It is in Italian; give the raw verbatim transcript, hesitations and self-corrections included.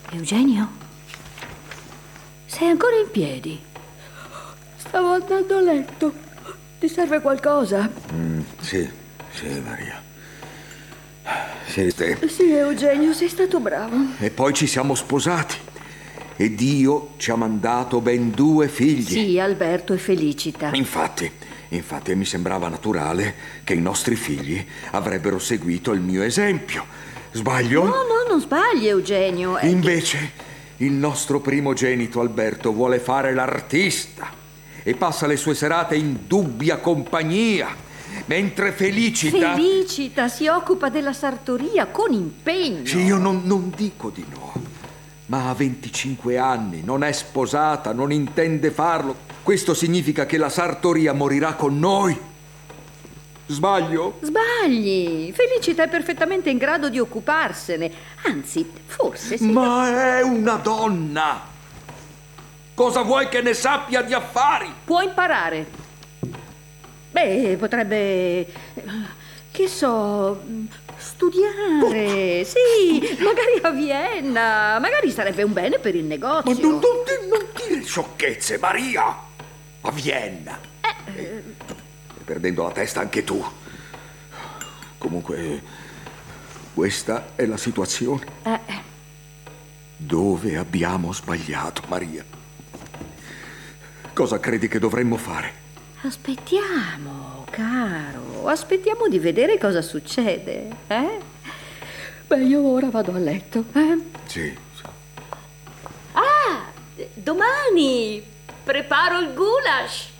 Eugenio? Sei ancora in piedi? Stavo andando a letto. Ti serve qualcosa? Mm, sì, sì, Maria. Sei te. Sì, Eugenio, sei stato bravo. E poi ci siamo sposati. E Dio ci ha mandato ben due figli. Sì, Alberto e Felicita. Infatti, infatti mi sembrava naturale che i nostri figli avrebbero seguito il mio esempio. Sbaglio? No, no, non sbagli, Eugenio. È Invece, che... il nostro primogenito Alberto vuole fare l'artista e passa le sue serate in dubbia compagnia, mentre Felicita... Felicita si occupa della sartoria con impegno. Sì, io non, non dico di no, ma ha venticinque anni, non è sposata, non intende farlo. Questo significa che la sartoria morirà con noi. Sbaglio? Sbagli. Felicita è perfettamente in grado di occuparsene. Anzi, forse se... Ma è una donna. Cosa vuoi che ne sappia di affari? Può imparare. Beh, potrebbe... Che so... Studiare. Sì, magari a Vienna. Magari sarebbe un bene per il negozio. Ma non, non, di- non dire sciocchezze, Maria. A Vienna. Eh, Stai perdendo la testa anche tu. Comunque, questa è la situazione. eh, Dove abbiamo sbagliato, Maria? Cosa credi che dovremmo fare? aspettiamo, caro. Aspettiamo di vedere cosa succede, eh? Beh, io ora vado a letto, eh? Sì. Ah, domani preparo il goulash.